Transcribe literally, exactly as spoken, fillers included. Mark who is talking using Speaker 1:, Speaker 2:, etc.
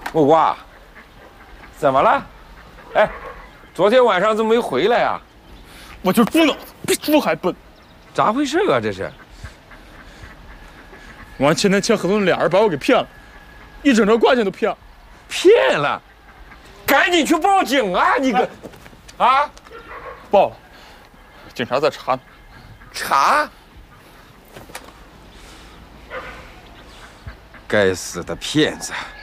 Speaker 1: 木瓜，怎么了？哎，昨天晚上怎么没回来呀？
Speaker 2: 我就是猪脑子，比猪还笨。
Speaker 1: 咋回事啊？这是？
Speaker 2: 我按前天签合同的俩人把我给骗了，一整车挂件都骗了。
Speaker 1: 骗了！赶紧去报警啊！你个，啊，
Speaker 2: 报了，警察在查呢。
Speaker 1: 查？该死的骗子！